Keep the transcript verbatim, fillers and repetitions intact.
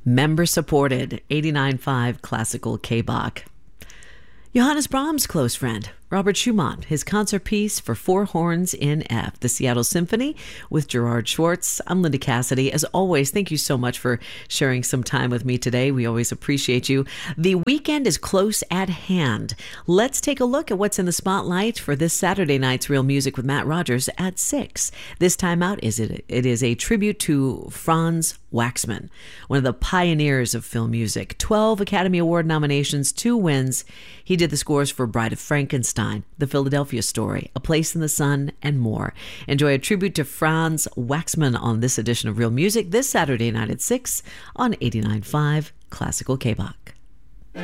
Member supported, eighty-nine point five Classical K-Bach. Johannes Brahms' close friend, Robert Schumann, his concert piece for four horns in F, the Seattle Symphony with Gerard Schwartz. I'm Linda Cassidy. As always, thank you so much for sharing some time with me today. We always appreciate you. The weekend is close at hand. Let's take a look at what's in the spotlight for this Saturday night's Real Music with Matt Rogers at six. This time out, is it, it is a tribute to Franz Waxman, one of the pioneers of film music. twelve Academy Award nominations, two wins. He did the scores for Bride of Frankenstein, The Philadelphia Story, A Place in the Sun, and more. Enjoy a tribute to Franz Waxman on this edition of Real Music this Saturday night at six on eighty-nine point five Classical K-Bach.